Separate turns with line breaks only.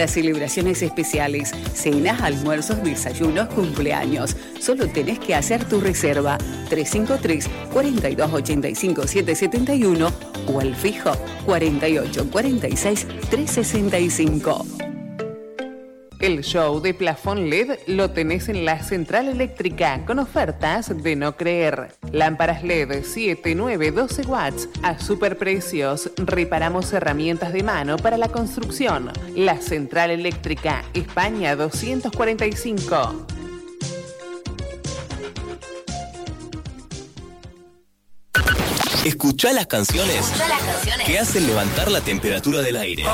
para celebraciones especiales, cenas, almuerzos, desayunos, cumpleaños. Solo tenés que hacer tu reserva 353-4285-771 o al fijo 4846-365.
El show de plafón LED lo tenés en la Central Eléctrica con ofertas de no creer. Lámparas LED 7, 9, 12 watts a superprecios. Reparamos herramientas de mano para la construcción. La Central Eléctrica, España 245.
Escuchá las canciones que hacen levantar la temperatura del aire.